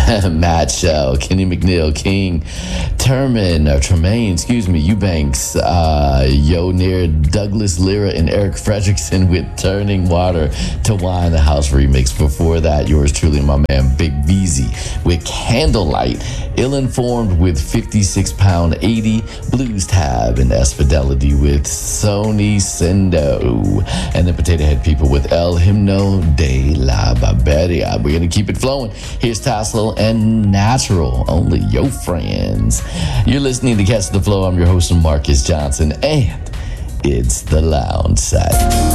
Matt Shell, Kenny McNeil, King, Tremaine, Eubanks, Yo Near, Douglas Lyra, and Eric Fredrickson with Turning Water to Wine, the House remix. Before that, yours truly, my man Big Beezy with Candlelight, Ill-Informed with 56 Pound 80, Blues Tab, and S Fidelity with Sony Sendo, and the Potato Head People with El Himno de la Barbaria. We're going to keep it flowing. Here's Tassel and Natural, only your friends. You're listening to Catch the Flow. I'm your host, Marcus Johnson, and it's the Lounge Side.